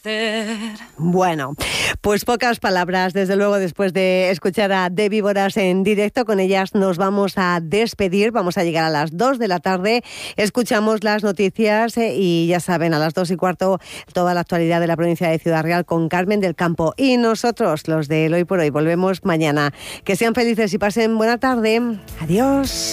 Bueno, pues pocas palabras, desde luego, después de escuchar a The Víboras en directo. Con ellas nos vamos a despedir, vamos a llegar a las 2 de la tarde, escuchamos las noticias y ya saben, a las 2:15, toda la actualidad de la provincia de Ciudad Real con Carmen del Campo. Y nosotros, los de Hoy por Hoy, volvemos mañana. Que sean felices y pasen buena tarde. Adiós.